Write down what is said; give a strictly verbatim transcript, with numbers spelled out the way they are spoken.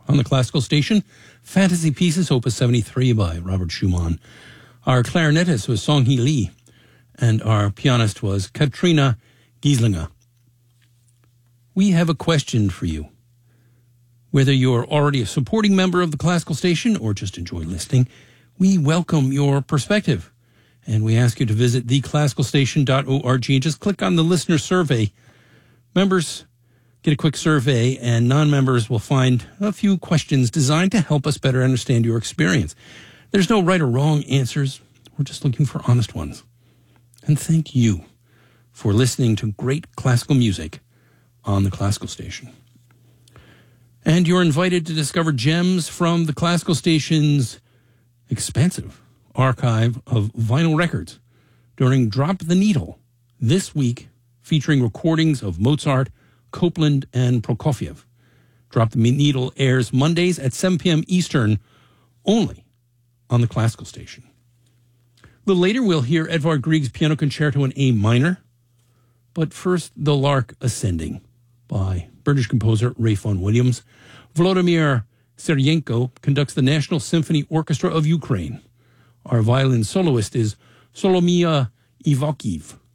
On the classical station, Fantasy Pieces, Opus seventy-three by Robert Schumann. Our clarinetist was Song Hee Lee, and our pianist was Katrina Gieslinger. We have a question for you. Whether you're already a supporting member of the classical station or just enjoy listening, we welcome your perspective. And we ask you to visit the classical station dot org and just click on the listener survey. Members get a quick survey, and non-members will find a few questions designed to help us better understand your experience. There's no right or wrong answers. We're just looking for honest ones. And thank you for listening to great classical music on the classical station. And you're invited to discover gems from the classical station's expansive archive of vinyl records during Drop the Needle this week, featuring recordings of Mozart, Copland, and Prokofiev. Drop the Needle airs Mondays at seven p.m. Eastern, only on the classical station. A little later, we'll hear Edvard Grieg's Piano Concerto in A minor. But first, The Lark Ascending by British composer Ralph Vaughan Williams. Volodymyr Seryenko conducts the National Symphony Orchestra of Ukraine. Our violin soloist is Solomia Ivakhiv.